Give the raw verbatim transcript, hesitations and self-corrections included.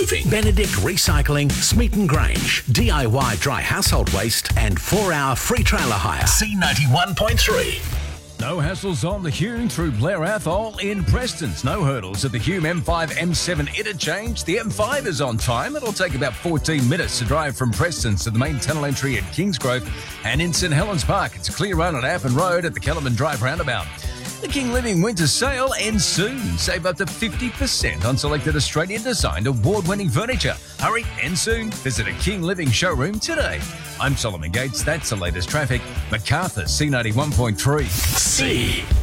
Benedict Recycling, Smeaton Grange, D I Y dry household waste and four hour free trailer hire. C ninety-one point three. No hassles on the Hume through Blair Athol in Prestons. No hurdles at the Hume M five M seven interchange. The M five is on time. It'll take about fourteen minutes to drive from Prestons to the main tunnel entry at Kingsgrove. And in St Helens Park, it's a clear run at Appen Road at the Kellerman Drive roundabout. The King Living Winter Sale ends soon. Save up to fifty percent on selected Australian-designed award-winning furniture. Hurry, ends soon. Visit a King Living showroom today. I'm Solomon Gates. That's the latest traffic. MacArthur, C ninety-one point three. C.